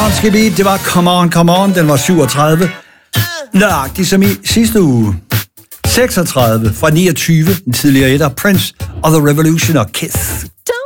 Bronski Beat, det var Come On, Come On, den var 37. Nøjagtigt som i sidste uge. 36 fra 29, den tidligere etter, Prince og The Revolution og Kiss.